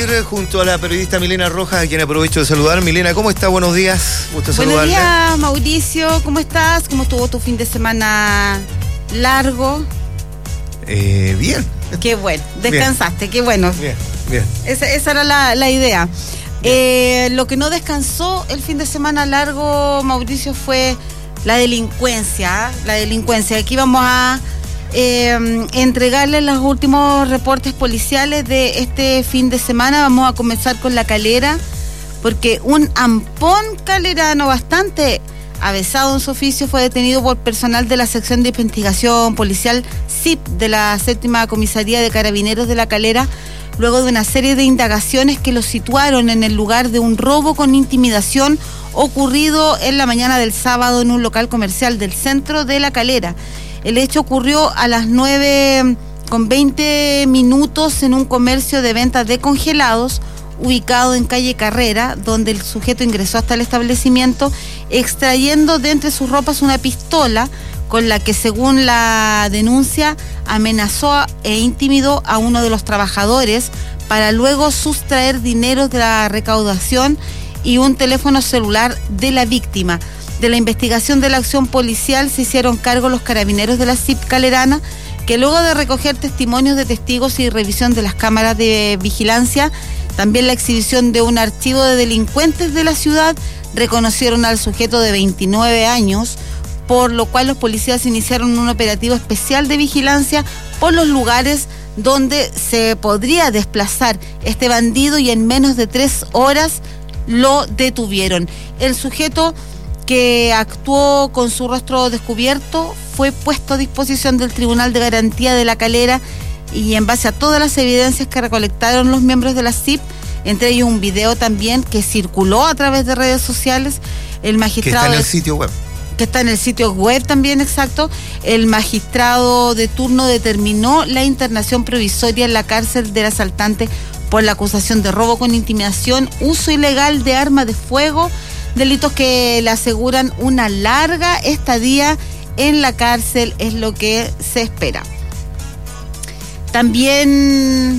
compartir junto a la periodista Milena Rojas, a quien aprovecho de saludar. Milena, ¿cómo está? Buenos días. Gusto saludarla. Buenos días, Mauricio. ¿Cómo estás? ¿Cómo estuvo tu fin de semana largo? Bien. Qué bueno. Descansaste, qué bueno. Bien. Esa era la idea. Lo que no descansó el fin de semana largo, Mauricio, fue la delincuencia. Aquí vamos a entregarles los últimos reportes policiales de este fin de semana. Vamos a comenzar con La Calera, porque un ampón calerano bastante avesado en su oficio fue detenido por personal de la sección de investigación policial SIP de la 7ª Comisaría de Carabineros de La Calera, luego de una serie de indagaciones que lo situaron en el lugar de un robo con intimidación ocurrido en la mañana del sábado en un local comercial del centro de La Calera. El hecho ocurrió a las 9:20 en un comercio de ventas de congelados ubicado en calle Carrera, donde el sujeto ingresó hasta el establecimiento extrayendo de entre sus ropas una pistola con la que, según la denuncia, amenazó e intimidó a uno de los trabajadores para luego sustraer dinero de la recaudación y un teléfono celular de la víctima. De la investigación de la acción policial se hicieron cargo los carabineros de la SIP Calerana, que luego de recoger testimonios de testigos y revisión de las cámaras de vigilancia, también la exhibición de un archivo de delincuentes de la ciudad, reconocieron al sujeto de 29 años, por lo cual los policías iniciaron un operativo especial de vigilancia por los lugares donde se podría desplazar este bandido, y en menos de 3 horas lo detuvieron. El sujeto, que actuó con su rostro descubierto, fue puesto a disposición del Tribunal de Garantía de La Calera, y en base a todas las evidencias que recolectaron los miembros de la SIP, entre ellos un video también que circuló a través de redes sociales, el magistrado... Que está en el sitio web. Que está en el sitio web también, exacto. El magistrado de turno determinó la internación provisoria en la cárcel del asaltante por la acusación de robo con intimidación, uso ilegal de arma de fuego, delitos que le aseguran una larga estadía en la cárcel, es lo que se espera. También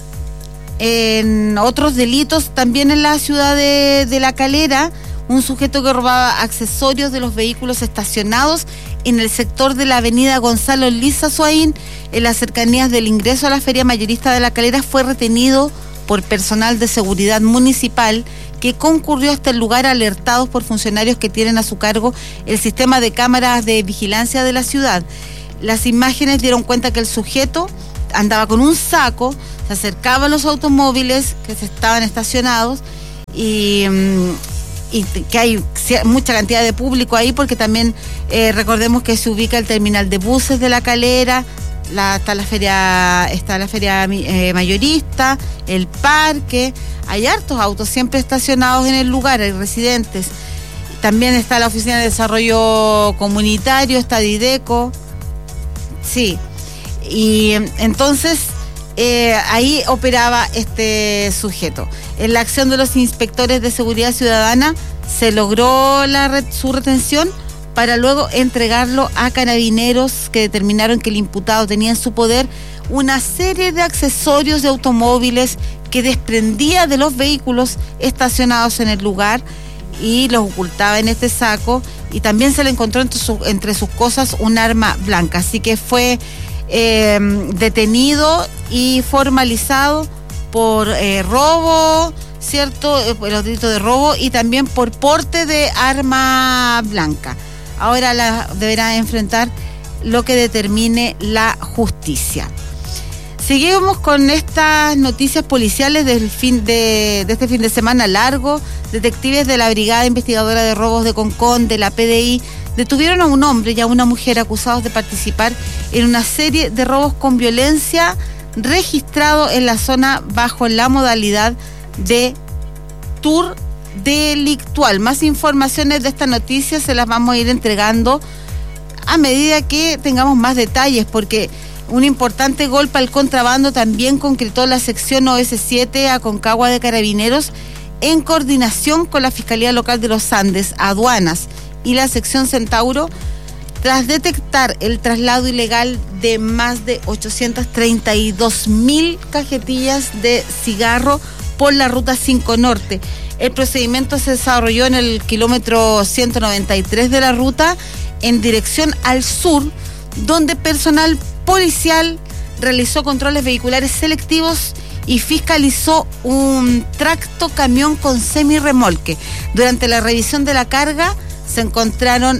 en otros delitos, también en la ciudad de La Calera, un sujeto que robaba accesorios de los vehículos estacionados en el sector de la avenida Gonzalo Lizazuaín, en las cercanías del ingreso a la Feria Mayorista de La Calera, fue retenido por personal de seguridad municipal que concurrió hasta el lugar, alertados por funcionarios que tienen a su cargo el sistema de cámaras de vigilancia de la ciudad. Las imágenes dieron cuenta que el sujeto andaba con un saco, se acercaba a los automóviles que estaban estacionados y que hay mucha cantidad de público ahí, porque también recordemos que se ubica el terminal de buses de La Calera, está la feria mayorista, el parque, hay hartos autos siempre estacionados en el lugar, hay residentes. También está la Oficina de Desarrollo Comunitario, está Dideco, sí. Y entonces ahí operaba este sujeto. En la acción de los inspectores de seguridad ciudadana se logró su retención para luego entregarlo a carabineros, que determinaron que el imputado tenía en su poder una serie de accesorios de automóviles que desprendía de los vehículos estacionados en el lugar y los ocultaba en este saco, y también se le encontró entre sus cosas un arma blanca. Así que fue detenido y formalizado por robo, ¿cierto? Los delitos de robo y también por porte de arma blanca. Ahora deberá enfrentar lo que determine la justicia. Seguimos con estas noticias policiales de este fin de semana largo. Detectives de la Brigada Investigadora de Robos de Concón, de la PDI, detuvieron a un hombre y a una mujer acusados de participar en una serie de robos con violencia registrado en la zona bajo la modalidad de tour delictual. Más informaciones de esta noticia se las vamos a ir entregando a medida que tengamos más detalles, porque un importante golpe al contrabando también concretó la sección OS7 Aconcagua de Carabineros, en coordinación con la Fiscalía Local de los Andes, Aduanas y la sección Centauro, tras detectar el traslado ilegal de más de 832.000 cajetillas de cigarro por la Ruta 5 Norte. El procedimiento se desarrolló en el kilómetro 193 de la ruta en dirección al sur, donde personal policial realizó controles vehiculares selectivos y fiscalizó un tracto camión con semirremolque. Durante la revisión de la carga se encontraron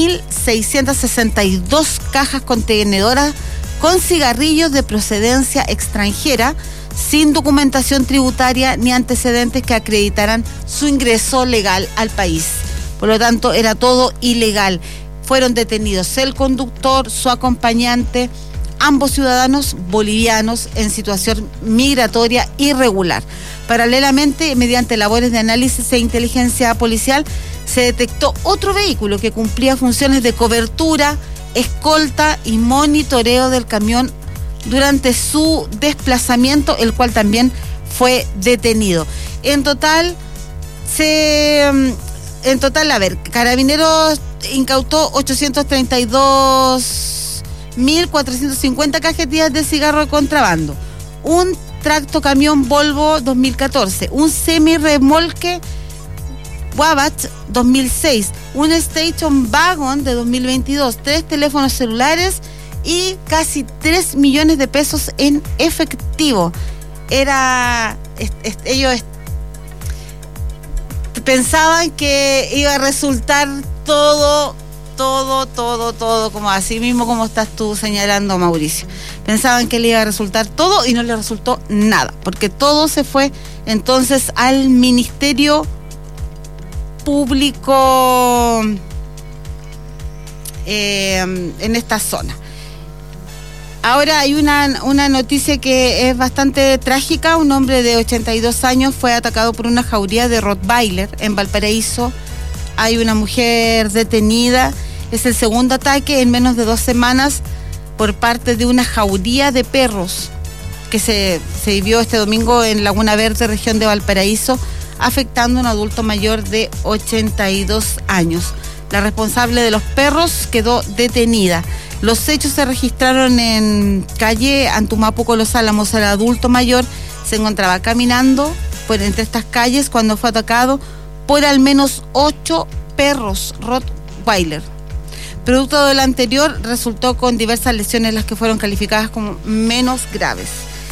1.662 cajas contenedoras con cigarrillos de procedencia extranjera, sin documentación tributaria ni antecedentes que acreditaran su ingreso legal al país. Por lo tanto, era todo ilegal. Fueron detenidos el conductor, su acompañante, ambos ciudadanos bolivianos en situación migratoria irregular. Paralelamente, mediante labores de análisis e inteligencia policial, se detectó otro vehículo que cumplía funciones de cobertura, escolta y monitoreo del camión durante su desplazamiento, el cual también fue detenido. En total, Carabineros incautó 832.450 cajetillas de cigarro de contrabando, un tracto camión Volvo 2014, un semirremolque Wabash 2006, un Station Wagon de 2022, 3 teléfonos celulares y casi 3 millones de pesos en efectivo. Ellos pensaban que iba a resultar todo, como así mismo como estás tú señalando, Mauricio. Pensaban que le iba a resultar todo y no le resultó nada, porque todo se fue entonces al Ministerio Público en esta zona. Ahora hay una noticia que es bastante trágica. Un hombre de 82 años fue atacado por una jauría de Rottweiler en Valparaíso. Hay una mujer detenida. Es el segundo ataque en menos de 2 semanas por parte de una jauría de perros que se vivió este domingo en Laguna Verde, región de Valparaíso, afectando a un adulto mayor de 82 años. La responsable de los perros quedó detenida. Los hechos se registraron en calle Antumapuco Los Álamos. El adulto mayor se encontraba caminando por entre estas calles cuando fue atacado por al menos 8 perros Rottweiler. Producto de lo anterior, resultó con diversas lesiones, las que fueron calificadas como menos graves.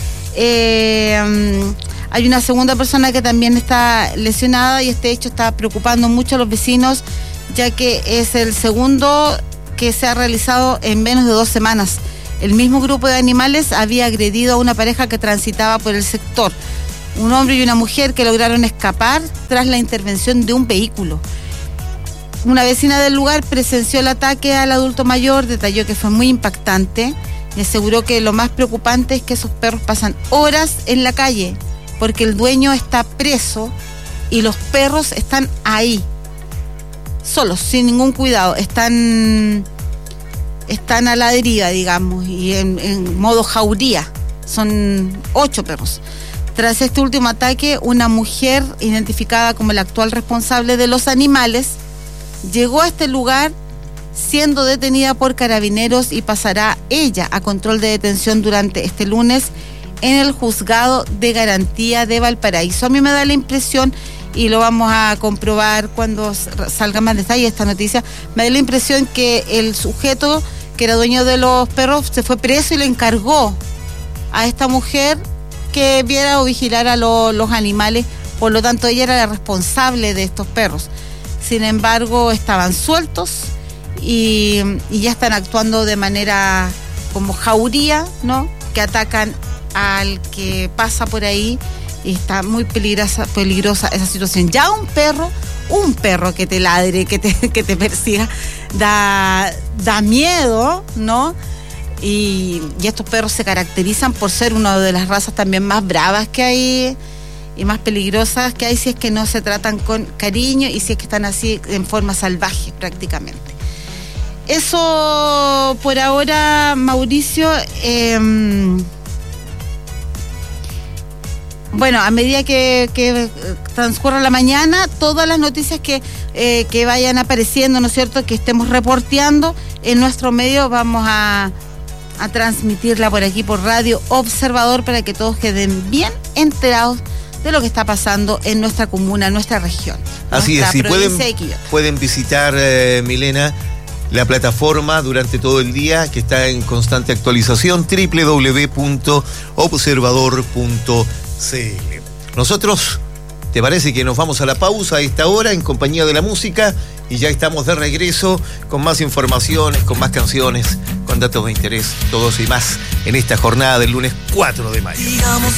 Hay una segunda persona que también está lesionada y este hecho está preocupando mucho a los vecinos, ya que es el segundo que se ha realizado en menos de 2 semanas. El mismo grupo de animales había agredido a una pareja que transitaba por el sector. Un hombre y una mujer que lograron escapar tras la intervención de un vehículo. Una vecina del lugar presenció el ataque al adulto mayor, detalló que fue muy impactante y aseguró que lo más preocupante es que esos perros pasan horas en la calle porque el dueño está preso y los perros están ahí, solos, sin ningún cuidado, están a la deriva, digamos, y en modo jauría. Son 8 perros. Tras este último ataque, una mujer identificada como la actual responsable de los animales llegó a este lugar siendo detenida por Carabineros y pasará ella a control de detención durante este lunes en el Juzgado de Garantía de Valparaíso. A mí me da la impresión, y lo vamos a comprobar cuando salga más detalle esta noticia, me da la impresión que el sujeto que era dueño de los perros se fue preso y le encargó a esta mujer que viera o vigilara los animales. Por lo tanto, ella era la responsable de estos perros. Sin embargo, estaban sueltos y ya están actuando de manera como jauría, ¿no? Que atacan al que pasa por ahí y está muy peligrosa esa situación. Ya un perro que te ladre, que te persiga, da miedo, ¿no? Y estos perros se caracterizan por ser una de las razas también más bravas que hay y más peligrosas que hay si es que no se tratan con cariño y si es que están así en forma salvaje prácticamente. Eso por ahora, Mauricio. Bueno, a medida que transcurra la mañana, todas las noticias que vayan apareciendo, ¿no es cierto?, que estemos reporteando en nuestro medio, vamos a transmitirla por aquí, por Radio Observador, para que todos queden bien enterados de lo que está pasando en nuestra comuna, en nuestra región. Así es, y pueden visitar, Milena, la plataforma durante todo el día, que está en constante actualización, www.observador.cl. Nosotros, ¿te parece que nos vamos a la pausa a esta hora en compañía de la música? Y ya estamos de regreso con más informaciones, con más canciones, con datos de interés, todos y más en esta jornada del lunes 4 de mayo.